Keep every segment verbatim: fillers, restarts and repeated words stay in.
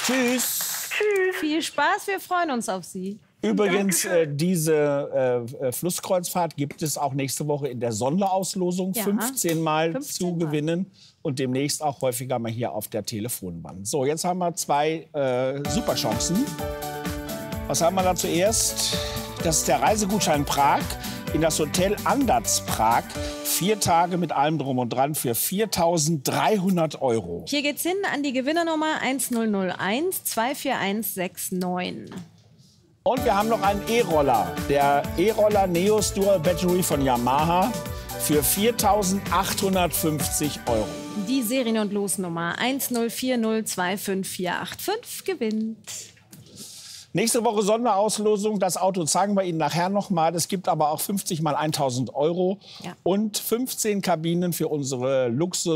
Tschüss. Tschüss. Viel Spaß, wir freuen uns auf Sie. Übrigens, äh, diese äh, Flusskreuzfahrt gibt es auch nächste Woche in der Sonderauslosung, ja. fünfzehn Mal fünfzehn zu Mal. gewinnen und demnächst auch häufiger mal hier auf der Telefonband. So, jetzt haben wir zwei äh, Superchancen. Was haben wir da zuerst? Das ist der Reisegutschein Prag in das Hotel Andaz Prag. Vier Tage mit allem drum und dran für viertausenddreihundert Euro. Hier geht's hin an die Gewinnernummer eins null null eins zwei vier eins sechs neun. Und wir haben noch einen E-Roller, der E-Roller Neos Dual Battery von Yamaha für viertausendachthundertfünfzig Euro. Die Serien- und Losnummer eins null vier null zwei fünf vier acht fünf gewinnt. Nächste Woche Sonderauslosung. Das Auto zeigen wir Ihnen nachher noch mal. Es gibt aber auch fünfzig mal tausend Euro ja. und fünfzehn Kabinen für unsere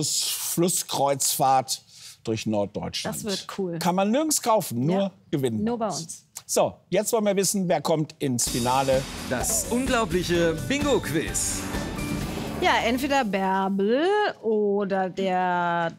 Luxus-Flusskreuzfahrt durch Norddeutschland. Das wird cool. Kann man nirgends kaufen, nur ja. gewinnen. Nur bei uns. So, jetzt wollen wir wissen, wer kommt ins Finale. Das unglaubliche Bingo-Quiz. Ja, entweder Bärbel oder der...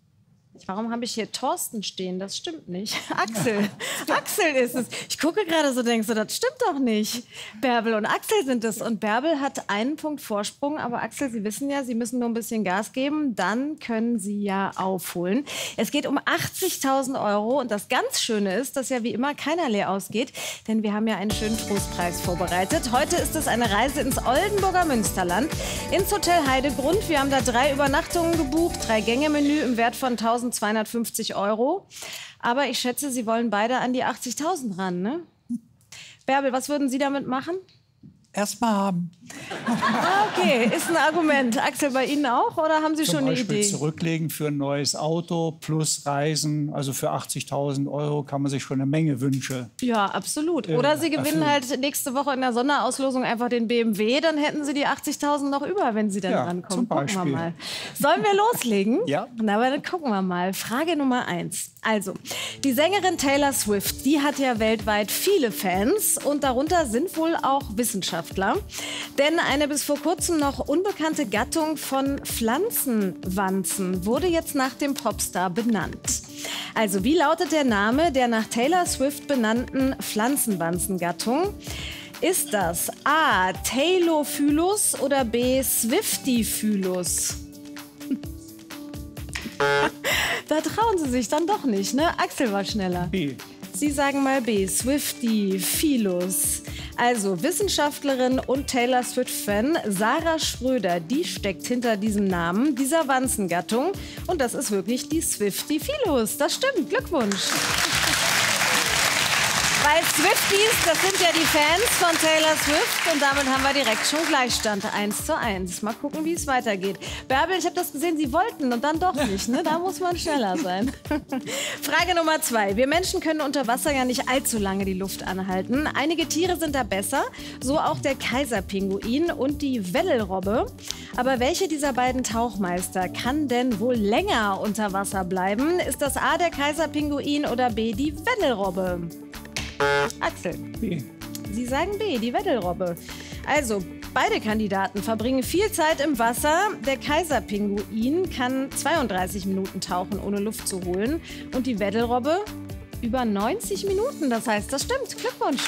Warum habe ich hier Thorsten stehen? Das stimmt nicht. Axel. Axel ist es. Ich gucke gerade so, denkst du, das stimmt doch nicht. Bärbel und Axel sind es. Und Bärbel hat einen Punkt Vorsprung. Aber Axel, Sie wissen ja, Sie müssen nur ein bisschen Gas geben. Dann können Sie ja aufholen. Es geht um achtzigtausend Euro. Und das ganz Schöne ist, dass ja wie immer keiner leer ausgeht. Denn wir haben ja einen schönen Trostpreis vorbereitet. Heute ist es eine Reise ins Oldenburger Münsterland. Ins Hotel Heidegrund. Wir haben da drei Übernachtungen gebucht. Drei Gänge-Menü im Wert von eintausendzweihundertfünfzig Euro. Aber ich schätze, Sie wollen beide an die achtzigtausend ran, ne? Bärbel, was würden Sie damit machen? Erstmal haben. Ah, okay, ist ein Argument. Axel, bei Ihnen auch? Oder haben Sie Zum schon eine Beispiel Idee? Zurücklegen für ein neues Auto plus Reisen. Also für achtzigtausend Euro kann man sich schon eine Menge Wünsche. Ja, absolut. Oder Sie gewinnen erfüllen. halt nächste Woche in der Sonderauslosung einfach den B M W. Dann hätten Sie die achtzigtausend noch über, wenn Sie dann Ja, rankommen. zum Beispiel. Gucken wir mal. Sollen wir loslegen? Ja. Na, aber dann gucken wir mal. Frage Nummer eins. Also, die Sängerin Taylor Swift, die hat ja weltweit viele Fans. Und darunter sind wohl auch Wissenschaftler. Denn eine bis vor kurzem noch unbekannte Gattung von Pflanzenwanzen wurde jetzt nach dem Popstar benannt. Also wie lautet der Name der nach Taylor Swift benannten Pflanzenwanzengattung? Ist das A. Taylophyllus oder B. Swiftifyllus? Da trauen Sie sich dann doch nicht, ne? Axel war schneller. B. Sie sagen mal B. Swiftifyllus. Also Wissenschaftlerin und Taylor Swift-Fan Sarah Schröder, die steckt hinter diesem Namen dieser Wanzengattung. Und das ist wirklich die Swiftifyllus. Das stimmt. Glückwunsch. Weil Swifties, das sind ja die Fans von Taylor Swift. Und damit haben wir direkt schon Gleichstand. eins zu eins. Mal gucken, wie es weitergeht. Bärbel, ich habe das gesehen, Sie wollten und dann doch nicht. Ne? Da muss man schneller sein. Frage Nummer zwei. Wir Menschen können unter Wasser ja nicht allzu lange die Luft anhalten. Einige Tiere sind da besser. So auch der Kaiserpinguin und die Weddelrobbe. Aber welche dieser beiden Tauchmeister kann denn wohl länger unter Wasser bleiben? Ist das A, der Kaiserpinguin oder B, die Weddelrobbe? Axel. B. Sie sagen B, die Weddelrobbe. Also, beide Kandidaten verbringen viel Zeit im Wasser. Der Kaiserpinguin kann zweiunddreißig Minuten tauchen, ohne Luft zu holen. Und die Weddelrobbe über neunzig Minuten. Das heißt, das stimmt. Glückwunsch.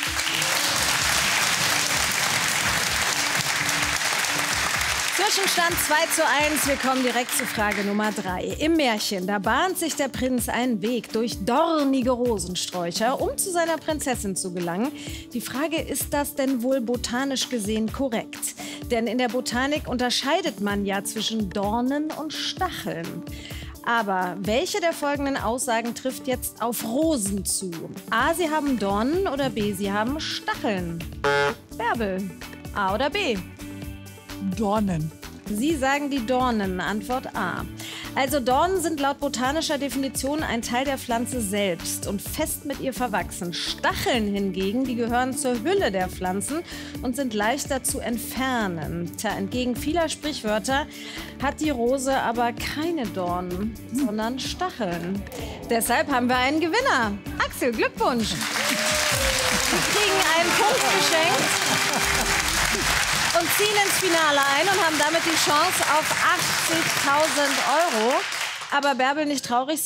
Zwischenstand zwei zu eins. Wir kommen direkt zu Frage Nummer drei. Im Märchen, da bahnt sich der Prinz einen Weg durch dornige Rosensträucher, um zu seiner Prinzessin zu gelangen. Die Frage, ist das denn wohl botanisch gesehen korrekt? Denn in der Botanik unterscheidet man ja zwischen Dornen und Stacheln. Aber welche der folgenden Aussagen trifft jetzt auf Rosen zu? A, sie haben Dornen oder B, sie haben Stacheln? Bärbel, A oder B? Dornen. Sie sagen die Dornen. Antwort A. Also Dornen sind laut botanischer Definition ein Teil der Pflanze selbst und fest mit ihr verwachsen. Stacheln hingegen, die gehören zur Hülle der Pflanzen und sind leichter zu entfernen. Tja, entgegen vieler Sprichwörter hat die Rose aber keine Dornen, sondern Stacheln. Deshalb haben wir einen Gewinner. Axel, Glückwunsch. Sie kriegen einen Punkt geschenkt und ziehen ins Finale ein und haben damit die Chance auf achtzigtausend Euro. Aber Bärbel, nicht traurig sein.